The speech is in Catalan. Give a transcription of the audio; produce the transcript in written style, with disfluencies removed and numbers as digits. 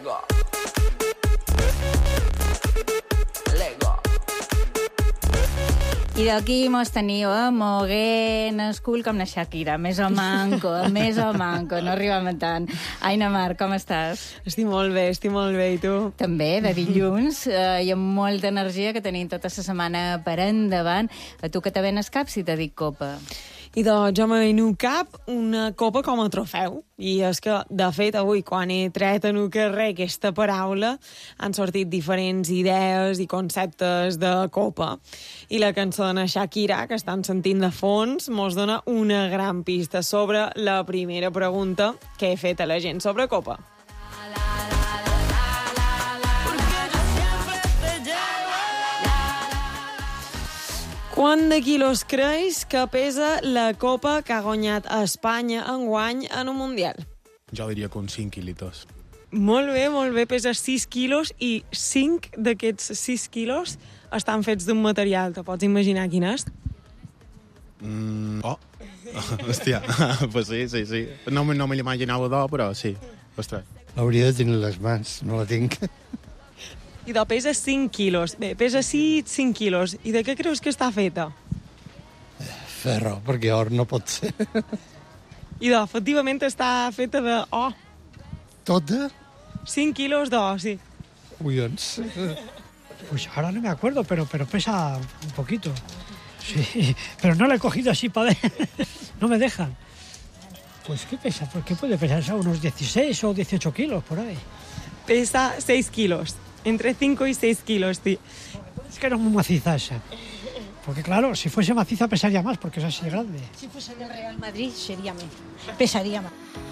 Lego. Lego. I d'aquí mos teniu moguent el cul com la Shakira, més o manco, no arribem a tant. Aina Mar, com estàs? Estic molt bé, i tu? També, de dilluns, i amb molta energia que tenim tota la setmana per endavant. A tu que te ven el cap si te dic copa? I doncs jo m'he venut cap una copa com a trofeu. I és que, de fet, avui, quan he tret en el carrer aquesta paraula, han sortit diferents idees i conceptes de copa. I la cançó de Shakira, que estan sentint de fons, mos dona una gran pista sobre la primera pregunta que he fet a la gent sobre copa. Quant de quilos creus que pesa la copa que ha guanyat a Espanya enguany en un Mundial? Jo diria que uns 5 quilitos. Molt bé, pesa 6 quilos i 5 d'aquests 6 quilos estan fets d'un material. Te pots imaginar quin és? Hòstia, pues sí. No me l'imaginava d'or, però sí. Ostres. L'hauria de tenir les mans, no la tinc. I de pesa 5 quilos. Bé, pesa 5 quilos. I de què creus que està feta? Ferro, perquè or no pot ser. I efectivament està feta d'or. Tota? 5 quilos d'or, sí. Collons. Pues ahora no me acuerdo, pero pesa un poquito. Sí, pero no la he cogido así para ver. No me dejan. Pues ¿qué pesa? Pues ¿qué puede pesar? Unos 16 o 18 kilos por ahí. Pesa 6 kilos. Entre 5 y 6 kilos, sí. Es que no es muy maciza esa. Porque claro, si fuese maciza pesaría más, porque es así grande. Si fuese del Real Madrid pesaría más.